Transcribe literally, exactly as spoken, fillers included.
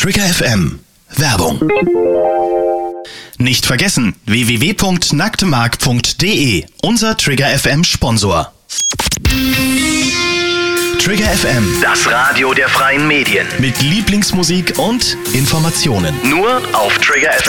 Trigger F M. Werbung. Nicht vergessen, w w w punkt nacktemark punkt d e, unser Trigger F M Sponsor. Trigger F M, Das Radio der freien Medien. mit Lieblingsmusik und Informationen. Nur auf Trigger F M.